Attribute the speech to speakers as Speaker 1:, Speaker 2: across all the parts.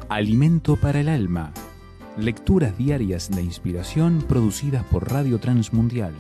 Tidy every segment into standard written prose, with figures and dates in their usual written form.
Speaker 1: Alimento para el alma. Lecturas diarias de inspiración producidas por Radio Transmundial.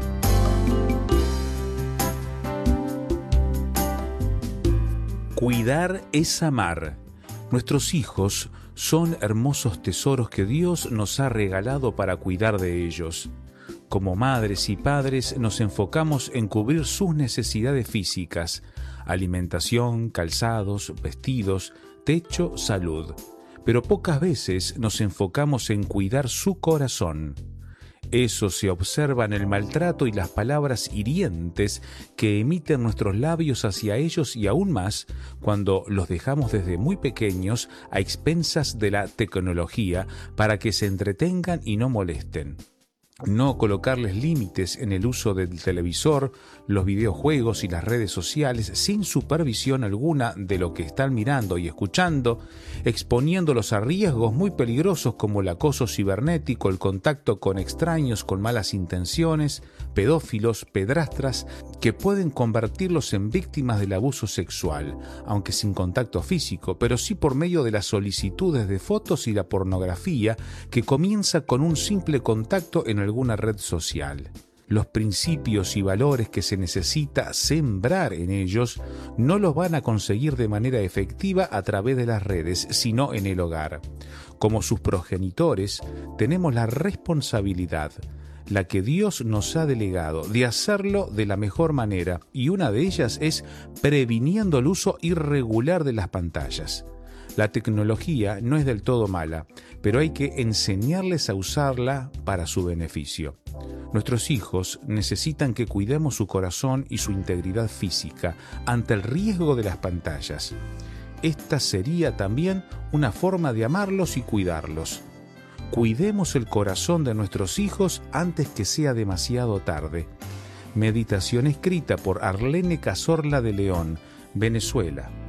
Speaker 1: Cuidar es amar. Nuestros hijos son hermosos tesoros que Dios nos ha regalado para cuidar de ellos. Como madres y padres nos enfocamos en cubrir sus necesidades físicas: alimentación, calzados, vestidos, techo, salud. Pero pocas veces nos enfocamos en cuidar su corazón. Eso se observa en el maltrato y las palabras hirientes que emiten nuestros labios hacia ellos, y aún más cuando los dejamos desde muy pequeños a expensas de la tecnología para que se entretengan y no molesten. No colocarles límites en el uso del televisor, los videojuegos y las redes sociales sin supervisión alguna de lo que están mirando y escuchando, exponiéndolos a riesgos muy peligrosos como el acoso cibernético, el contacto con extraños con malas intenciones, pedófilos, pedrastras, que pueden convertirlos en víctimas del abuso sexual, aunque sin contacto físico, pero sí por medio de las solicitudes de fotos y la pornografía, que comienza con un simple contacto en alguna red social. Los principios y valores que se necesita sembrar en ellos no los van a conseguir de manera efectiva a través de las redes, sino en el hogar. Como sus progenitores, tenemos la responsabilidad, la que Dios nos ha delegado, de hacerlo de la mejor manera, y una de ellas es previniendo el uso irregular de las pantallas. La tecnología no es del todo mala, pero hay que enseñarles a usarla para su beneficio. Nuestros hijos necesitan que cuidemos su corazón y su integridad física ante el riesgo de las pantallas. Esta sería también una forma de amarlos y cuidarlos. Cuidemos el corazón de nuestros hijos antes que sea demasiado tarde. Meditación escrita por Arlene Cazorla de León, Venezuela.